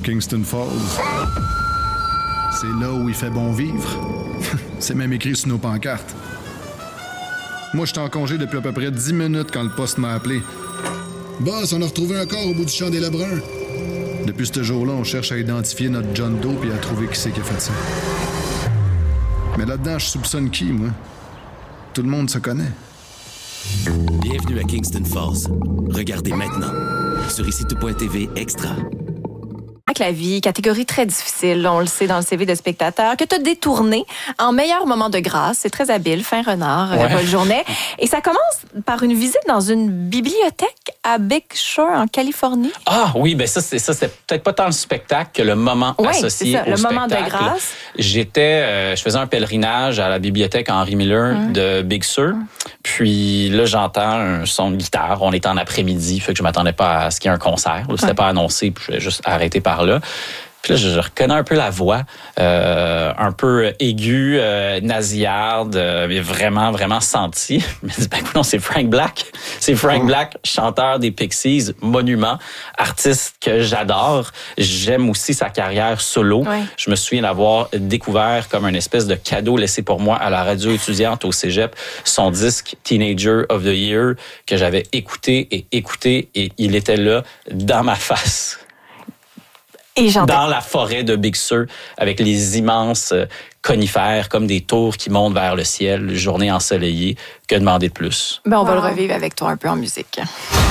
Kingston Falls. C'est là où il fait bon vivre. C'est même écrit sur nos pancartes. Moi, j'étais en congé depuis à peu près 10 minutes quand le poste m'a appelé. Boss, on a retrouvé un corps au bout du champ des Lebrun. Depuis ce jour-là, on cherche à identifier notre John Doe et à trouver qui c'est qui a fait ça. Mais là-dedans, je soupçonne qui, moi? Tout le monde se connaît. Bienvenue à Kingston Falls. Regardez maintenant sur ICITO.tv Extra. La vie, catégorie très difficile, on le sait dans le CV de spectateur, que tu as détourné en meilleur moment de grâce. C'est très habile, fin renard, Paul Journet. Et ça commence par une visite dans une bibliothèque à Big Sur, en Californie. Ah oui, ben ça c'était peut-être pas tant le spectacle que le moment associé c'est ça, au le spectacle. moment de grâce. Je faisais un pèlerinage à la bibliothèque Henry Miller de Big Sur. Puis là, j'entends un son de guitare. On est en après-midi, fait que je m'attendais pas à ce qu'il y ait un concert. C'était pas annoncé, puis je vais juste arrêter par là. Puis là, je reconnais un peu la voix, un peu aiguë, nasillarde, mais vraiment, vraiment sentie. Je me dis, ben non, c'est Frank Black. C'est Frank Black, chanteur des Pixies, monument, artiste que j'adore. J'aime aussi sa carrière solo. Ouais. Je me souviens d'avoir découvert comme une espèce de cadeau laissé pour moi à la radio étudiante au cégep, son disque Teenager of the Year que j'avais écouté et il était là dans ma face. Dans la forêt de Big Sur, avec les immenses conifères, comme des tours qui montent vers le ciel, journée ensoleillée. Que demander de plus? Ben, on va le revivre avec toi un peu en musique.